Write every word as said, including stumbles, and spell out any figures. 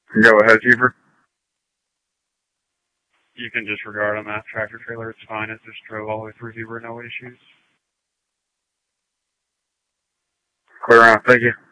Go ahead, Cheever. You can disregard on that tractor trailer. It's fine. It just drove all the way through Huber, no issues. Clear out. Thank you.